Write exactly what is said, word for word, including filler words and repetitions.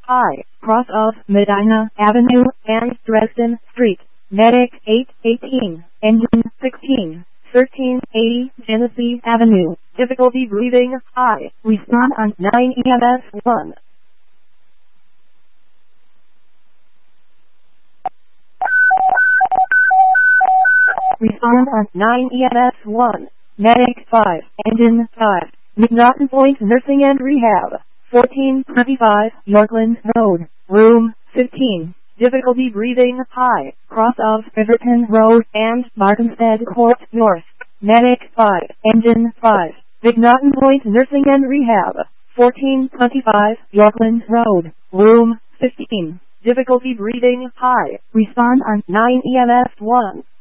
high, cross of Medina Avenue and Dresden Street. Medic eight eighteen, engine sixteen, thirteen eighty Genesee Avenue. Difficulty breathing, high. Respond on nine E M S one. Respond on nine E M S one. Medic five, engine five. McNaughton Point Nursing and Rehab. fourteen twenty-five Yorkland Road, room fifteen. Difficulty breathing, high. Cross of Riverton Road and Martinstead Court North. Medic five, engine five. McNaughton Point Nursing and Rehab. fourteen twenty-five Yorkland Road, room fifteen. Difficulty breathing, high. Respond on nine E M S one.